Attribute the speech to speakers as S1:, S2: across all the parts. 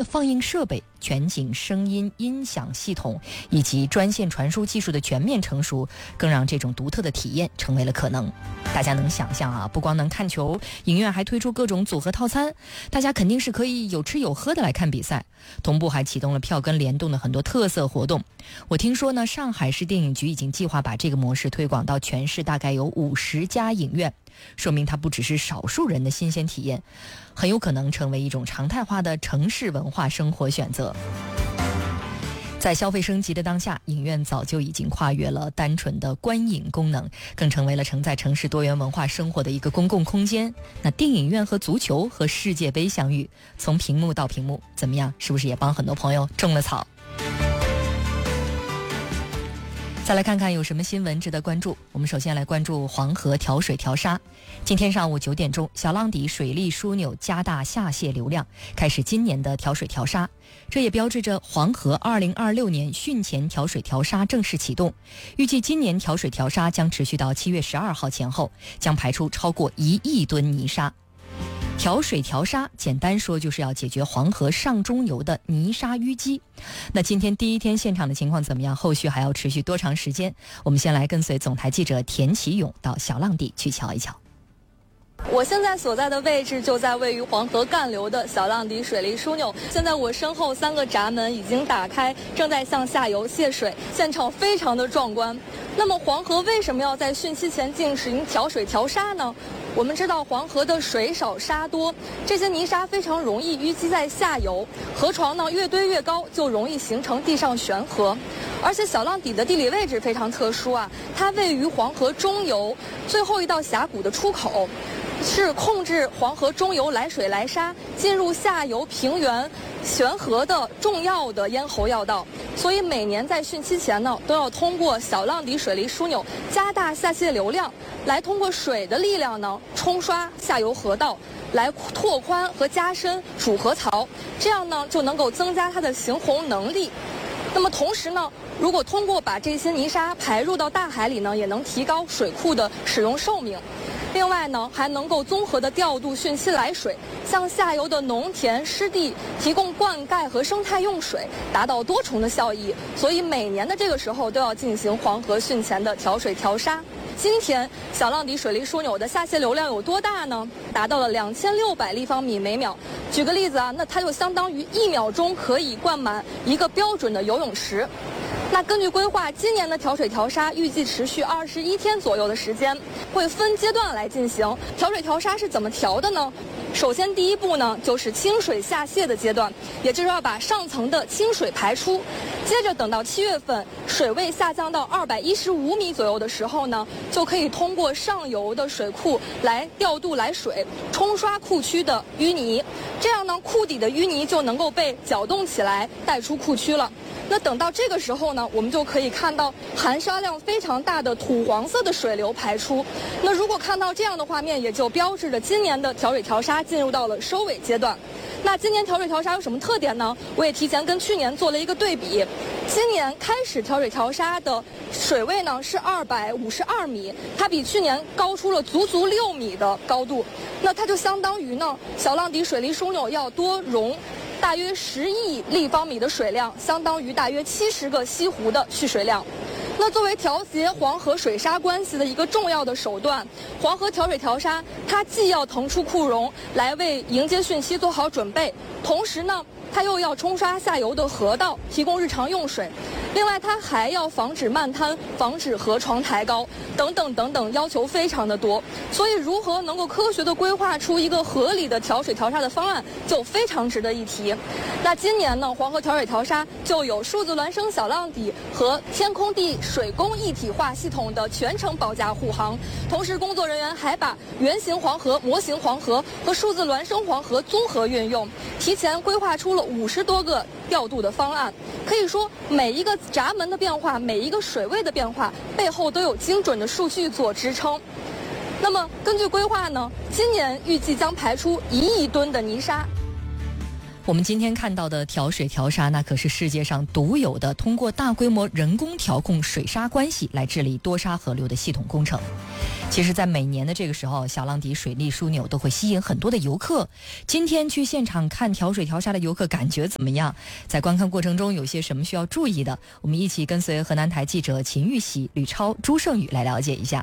S1: 放映设备、全景声音音响系统以及专线传输技术的全面成熟，更让这种独特的体验成为了可能。大家能想象啊，不光能看球，影院还推出各种组合套餐，大家肯定是可以有吃有喝的来看比赛。同步还启动了票根联动的很多特色活动。我听说呢，上海市电影局已经计划把这个模式推广到全市大概有50家影院，说明它不只是少数人的新鲜体验，很有可能成为一种常态化的城市文化生活选择。在消费升级的当下，影院早就已经跨越了单纯的观影功能，更成为了承载城市多元文化生活的一个公共空间。那电影院和足球和世界杯相遇，从屏幕到屏幕，怎么样？是不是也帮很多朋友种了草？再来看看有什么新闻值得关注。我们首先来关注黄河调水调沙。今天上午9点钟，小浪底水利枢纽加大下泄流量，开始今年的调水调沙。这也标志着黄河2026年汛前调水调沙正式启动。预计今年调水调沙将持续到7月12号前后，将排出超过1亿吨泥沙。调水调沙简单说就是要解决黄河上中游的泥沙淤积。那今天第一天现场的情况怎么样？后续还要持续多长时间？我们先来跟随总台记者田启勇到小浪底去瞧一瞧。
S2: 我现在所在的位置就在位于黄河干流的小浪底水利枢纽。现在我身后3个闸门已经打开，正在向下游泄水，现场非常的壮观。那么黄河为什么要在汛期前进行调水调沙呢？我们知道黄河的水少沙多，这些泥沙非常容易淤积在下游，河床呢越堆越高，就容易形成地上悬河。而且小浪底的地理位置非常特殊啊，它位于黄河中游最后一道峡谷的出口，是控制黄河中游来水来沙进入下游平原悬河的重要的咽喉要道。所以每年在汛期前呢，都要通过小浪底水利枢纽加大下泄流量，来通过水的力量呢冲刷下游河道，来拓宽和加深主河槽，这样呢就能够增加它的行洪能力。那么同时呢，如果通过把这些泥沙排入到大海里呢，也能提高水库的使用寿命。另外呢，还能够综合的调度汛期来水，向下游的农田湿地提供灌溉和生态用水，达到多重的效益。所以每年的这个时候都要进行黄河汛前的调水调沙。今天小浪底水利枢纽的下泄流量有多大呢？达到了2600立方米每秒。举个例子啊，那它就相当于1秒钟可以灌满一个标准的游泳池。那根据规划，今年的调水调沙预计持续21天左右的时间，会分阶段来进行。调水调沙是怎么调的呢？首先第一步呢，就是清水下泄的阶段，也就是要把上层的清水排出。接着等到7月份，水位下降到215米左右的时候呢，就可以通过上游的水库来调度来水，冲刷库区的淤泥，这样呢，库底的淤泥就能够被搅动起来，带出库区了。那等到这个时候呢，我们就可以看到含沙量非常大的土黄色的水流排出。那如果看到这样的画面，也就标志着今年的调水调沙进入到了收尾阶段。那今年调水调沙有什么特点呢？我也提前跟去年做了一个对比。今年开始调水调沙的水位呢是252米，它比去年高出了足足6米的高度。那它就相当于呢，小浪底水利枢纽要多容大约10亿立方米的水量，相当于大约70个西湖的蓄水量。那作为调节黄河水沙关系的一个重要的手段，黄河调水调沙，它既要腾出库容来为迎接汛期做好准备，同时呢，它又要冲刷下游的河道，提供日常用水。另外，它还要防止漫滩，防止河床抬高，等等等等，要求非常的多。所以，如何能够科学的规划出一个合理的调水调沙的方案，就非常值得一提。那今年呢，黄河调水调沙就有数字孪生小浪底和天空地水工一体化系统的全程保驾护航，同时工作人员还把原型黄河、模型黄河和数字孪生黄河综合运用，提前规划出了50多个调度的方案。可以说，每一个闸门的变化，每一个水位的变化，背后都有精准的数据做支撑。那么根据规划呢，今年预计将排出1亿吨的泥沙。
S1: 我们今天看到的调水调沙，那可是世界上独有的通过大规模人工调控水沙关系来治理多沙河流的系统工程。其实在每年的这个时候，小浪底水利枢纽都会吸引很多的游客。今天去现场看调水调沙的游客感觉怎么样？在观看过程中有些什么需要注意的？我们一起跟随河南台记者秦玉喜、吕超、朱胜宇来了解一下。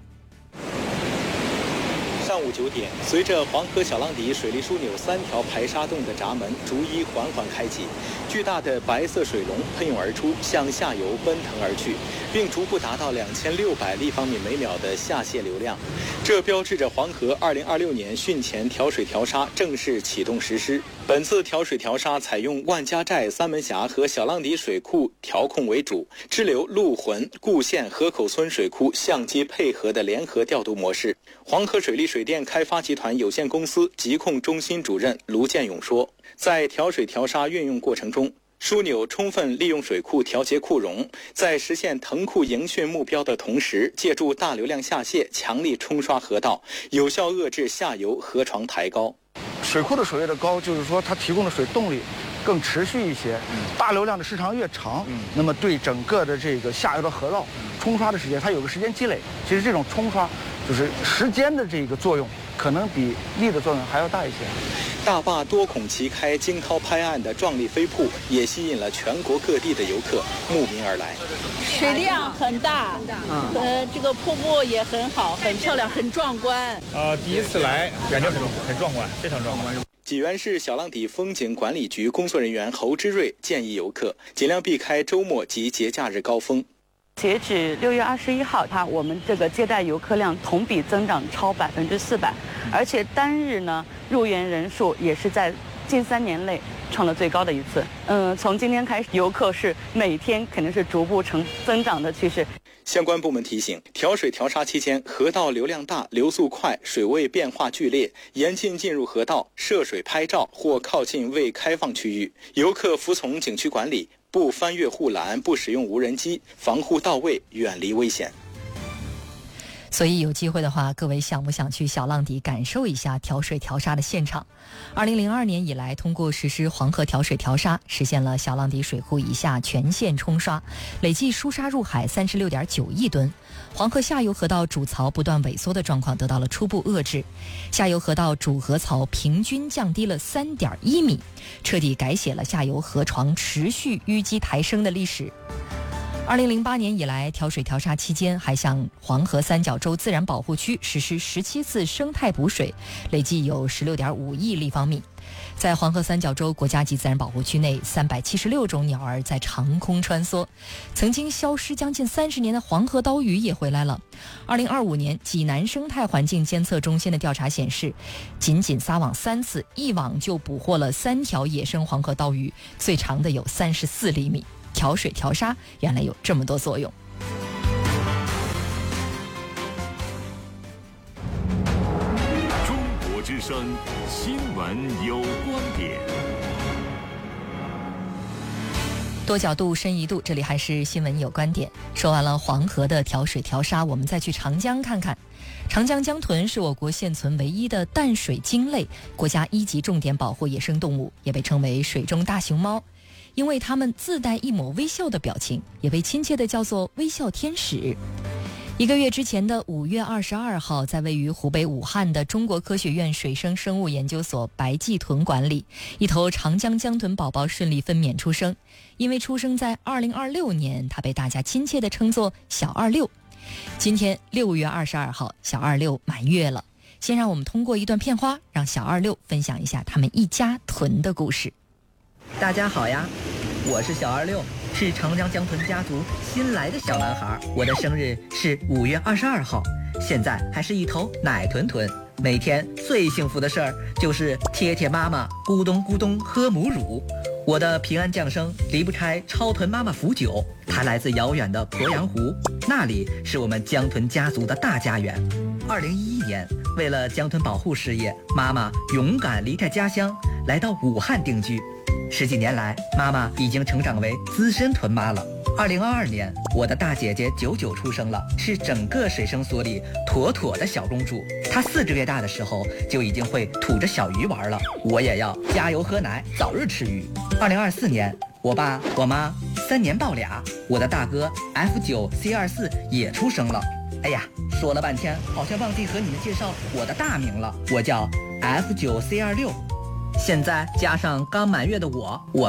S3: 上午9点，随着黄河小浪底水利枢纽3条排沙洞的闸门逐一缓缓开启，巨大的白色水龙喷涌而出，向下游奔腾而去，并逐步达到2600立方米每秒的下泄流量。这标志着黄河2026年汛前调水调沙正式启动实施。本次调水调沙采用万家寨、三门峡和小浪底水库调控为主，支流陆浑、固县、河口村水库相机配合的联合调度模式。黄河水利水电开发集团有限公司疾控中心主任卢建勇说，在调水调沙运用过程中，枢纽充分利用水库调节库容，在实现腾库迎汛目标的同时，借助大流量下泄强力冲刷河道，有效遏制下游河床抬高。
S4: 水库的水位的高，就是说它提供的水动力更持续一些，大流量的时长越长，那么对整个的这个下游的河道冲刷的时间，它有个时间积累。其实这种冲刷就是时间的这个作用，可能比力的作用还要大一些。
S3: 大坝多孔齐开、惊涛拍岸的壮丽飞瀑，也吸引了全国各地的游客慕名而来。
S5: 水量很大，这个瀑布也很好，很漂亮，很壮观。
S6: 第一次来，感觉很壮观，非常壮观。
S3: 济源市小浪底风景管理局工作人员侯之瑞建议游客尽量避开周末及节假日高峰。
S7: 截止6月21号，我们这个接待游客量同比增长超400%，而且单日呢入园人数也是在近3年内创了最高的一次。从今天开始，游客是每天肯定是逐步增长的趋势。
S3: 相关部门提醒，调水调沙期间，河道流量大、流速快、水位变化剧烈，严禁进入河道涉水拍照或靠近未开放区域。游客服从景区管理，不翻越护栏，不使用无人机，防护到位，远离危险。
S1: 所以有机会的话，各位想不想去小浪底感受一下调水调沙的现场？2002年以来，通过实施黄河调水调沙，实现了小浪底水库以下全线冲刷，累计输沙入海36.9亿吨。黄河下游河道主槽不断萎缩的状况得到了初步遏制，下游河道主河槽平均降低了3.1米，彻底改写了下游河床持续淤积抬升的历史。2008年以来，调水调沙期间还向黄河三角洲自然保护区实施17次生态补水，累计有16.5亿立方米。在黄河三角洲国家级自然保护区内，376种鸟儿在长空穿梭。曾经消失将近30年的黄河刀鱼也回来了。2025年，济南生态环境监测中心的调查显示，仅撒网3次，一网就捕获了3条野生黄河刀鱼，最长的有34厘米。调水调沙原来有这么多作用。
S8: 中国之声新闻有观点，
S1: 多角度深一度，这里还是新闻有观点。说完了黄河的调水调沙，我们再去长江看看。长江江豚是我国现存唯一的淡水鲸类，国家1级重点保护野生动物，也被称为水中大熊猫。因为它们自带一抹微笑的表情，也被亲切地叫做微笑天使。1个月之前的5月22号，在位于湖北武汉的中国科学院水生生物研究所白暨豚馆里，一头长江江豚宝宝顺利分娩出生。因为出生在2026年，它被大家亲切地称作小26。今天6月22号，小26满月了。先让我们通过一段片花，让小26分享一下他们一家豚的故事。
S9: 大家好呀，我是小26，是长江江豚家族新来的小男孩。我的生日是5月22号，现在还是一头奶豚豚。每天最幸福的事儿就是贴妈妈咕咚咕咚喝母乳。我的平安降生离不开超豚妈妈福酒，它来自遥远的鄱阳湖，那里是我们江豚家族的大家园。2011年， 为了江豚保护事业，妈妈勇敢离开家乡，来到武汉定居。10几年来，妈妈已经成长为资深豚妈了。2022年，我的大姐姐99出生了，是整个水生所里妥妥的小公主。她4个月大的时候就已经会吐着小鱼玩了，我也要加油喝奶，早日吃鱼。2024年，我爸我妈3年抱俩，我的大哥 F9C24 也出生了。哎呀，说了半天，好像忘记和你们介绍我的大名了，我叫 F9C26。现在加上刚满月的我